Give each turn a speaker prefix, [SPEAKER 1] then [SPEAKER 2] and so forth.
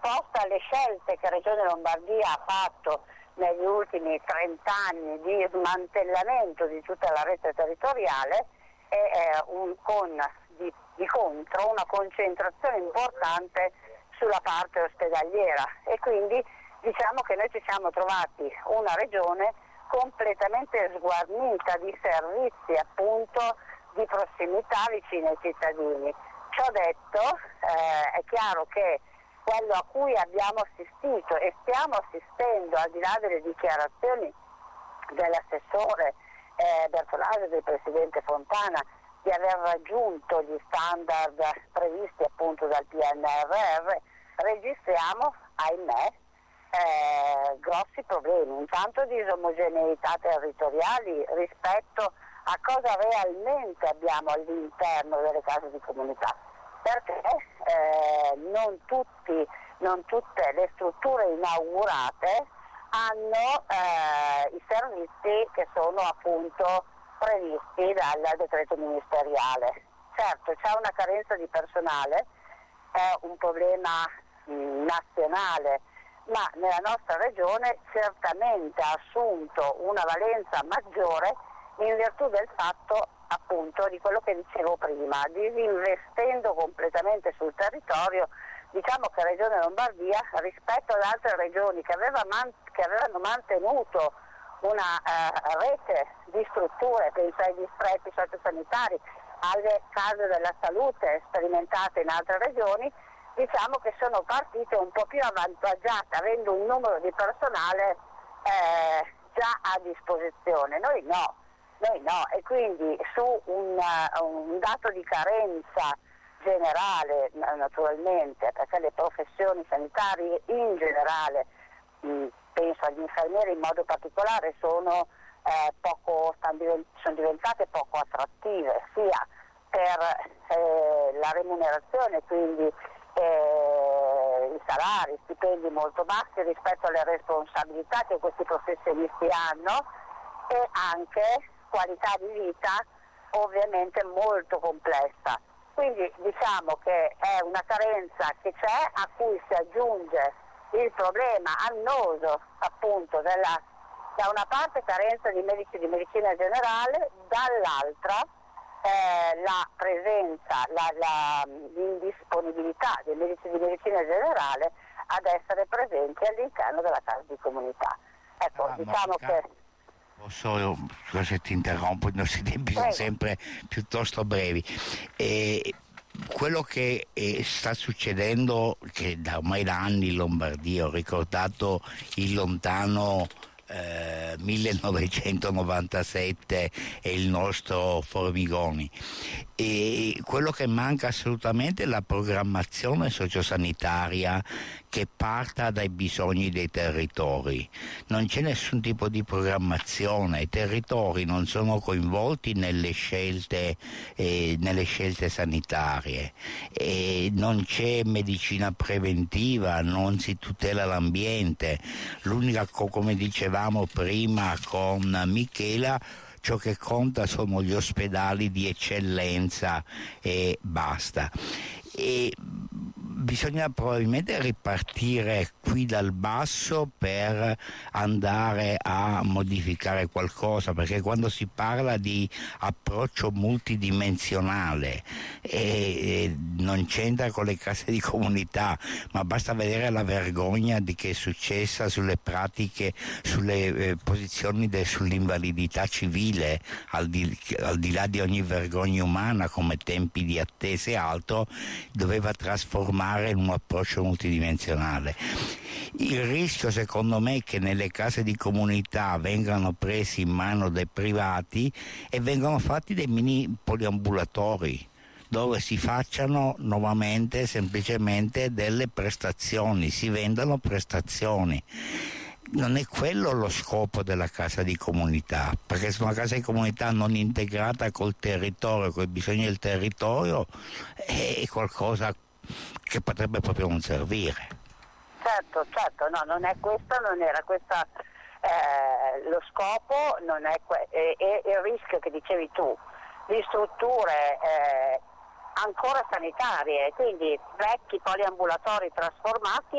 [SPEAKER 1] risposta alle scelte che Regione Lombardia ha fatto negli ultimi 30 anni di smantellamento di tutta la rete territoriale e di contro una concentrazione importante sulla parte ospedaliera, e quindi diciamo che noi ci siamo trovati una regione completamente sguarnita di servizi appunto di prossimità vicino ai cittadini. Ciò detto, è chiaro che quello a cui abbiamo assistito e stiamo assistendo, al di là delle dichiarazioni dell'assessore Bertolaso e del presidente Fontana, di aver raggiunto gli standard previsti appunto dal PNRR, registriamo, ahimè, grossi problemi, intanto di disomogeneità territoriali rispetto a cosa realmente abbiamo all'interno delle case di comunità, perché non tutte le strutture inaugurate hanno i servizi che sono appunto previsti dal decreto ministeriale. Certo, c'è una carenza di personale, è un problema nazionale, ma nella nostra regione certamente ha assunto una valenza maggiore in virtù del fatto appunto di quello che dicevo prima, disinvestendo completamente sul territorio. Diciamo che Regione Lombardia, rispetto ad altre regioni che avevano mantenuto una rete di strutture, penso ai distretti sociosanitari, alle case della salute sperimentate in altre regioni, diciamo che sono partite un po' più avvantaggiate, avendo un numero di personale già a disposizione. Noi no, e quindi su un dato di carenza generale, naturalmente, perché le professioni sanitarie in generale, penso agli infermieri in modo particolare, sono diventate poco attrattive, sia per la remunerazione, quindi i salari, stipendi molto bassi rispetto alle responsabilità che questi professionisti hanno, e anche qualità di vita ovviamente molto complessa. Quindi diciamo che è una carenza che c'è, a cui si aggiunge il problema annoso appunto da una parte carenza di medici di medicina generale, dall'altra la presenza, l'indisponibilità dei medici di medicina generale ad essere presenti all'interno della casa di comunità. Ecco, diciamo che...
[SPEAKER 2] Scusa se ti interrompo, i nostri tempi sono sempre piuttosto brevi. Quello che sta succedendo, che ormai da anni in Lombardia, ho ricordato il lontano 1997 e il nostro Formigoni, e quello che manca assolutamente è la programmazione sociosanitaria che parta dai bisogni dei territori. Non c'è nessun tipo di programmazione, i territori non sono coinvolti nelle scelte sanitarie, non c'è medicina preventiva, non si tutela l'ambiente. L'unica, come dicevamo prima con Michela, ciò che conta sono gli ospedali di eccellenza e basta. E bisogna probabilmente ripartire qui dal basso per andare a modificare qualcosa, perché quando si parla di approccio multidimensionale non c'entra con le case di comunità, ma basta vedere la vergogna di che è successa sulle pratiche, sulle posizioni sull'invalidità civile, al di là di ogni vergogna umana, come tempi di attesa e altro, doveva trasformare in un approccio multidimensionale. Il rischio, secondo me, è che nelle case di comunità vengano presi in mano dai privati e vengano fatti dei mini poliambulatori dove si facciano nuovamente semplicemente delle prestazioni, si vendano prestazioni. Non è quello lo scopo della casa di comunità, perché se una casa di comunità non integrata col territorio, con i bisogni del territorio, è qualcosa che potrebbe proprio non servire.
[SPEAKER 1] Certo, no, non è questo, non era questa lo scopo, non è il rischio che dicevi tu di strutture ancora sanitarie, quindi vecchi poliambulatori trasformati